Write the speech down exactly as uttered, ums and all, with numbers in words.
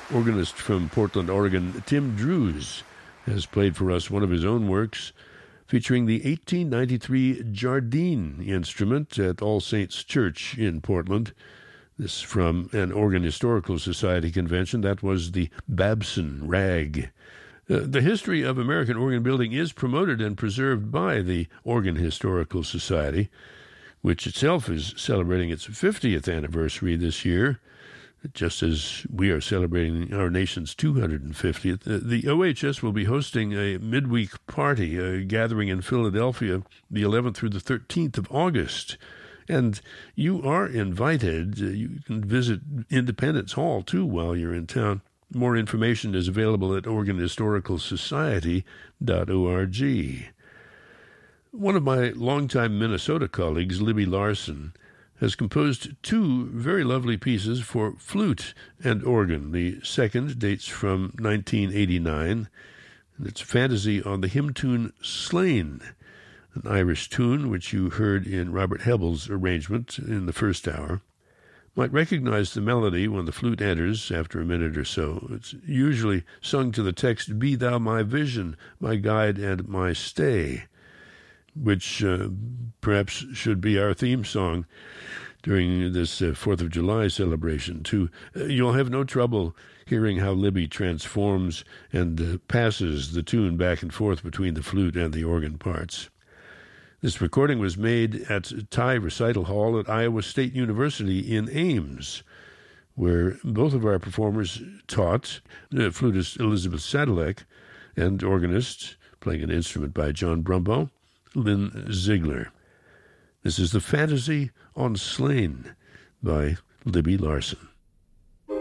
organist from Portland, Oregon, Tim Drews, has played for us one of his own works featuring the eighteen ninety-three Jardine instrument at All Saints Church in Portland. This from an Organ Historical Society convention. That was the Babson Rag. Uh, the history of American organ building is promoted and preserved by the Organ Historical Society, which itself is celebrating its fiftieth anniversary this year, just as we are celebrating our nation's two hundred fiftieth. Uh, the O H S will be hosting a midweek party, a gathering in Philadelphia, the eleventh through the thirteenth of August. And you are invited. Uh, you can visit Independence Hall, too, while you're in town. More information is available at organ historical society dot org. One of my longtime Minnesota colleagues, Libby Larson, has composed two very lovely pieces for flute and organ. The second dates from nineteen eighty-nine, and it's Fantasy on the hymn tune Slain, an Irish tune which you heard in Robert Hebbel's arrangement in the first hour. Might recognize the melody when the flute enters after a minute or so. It's usually sung to the text, "Be thou my vision, my guide, and my stay," which uh, perhaps should be our theme song during this uh, fourth of July celebration, too. Uh, you'll have no trouble hearing how Libby transforms and uh, passes the tune back and forth between the flute and the organ parts. This recording was made at Thai Recital Hall at Iowa State University in Ames, where both of our performers taught, uh, flutist Elizabeth Sadalek and organist, playing an instrument by John Brumbaugh, Lynn Ziegler. This is the Fantasy on Slain by Libby Larson.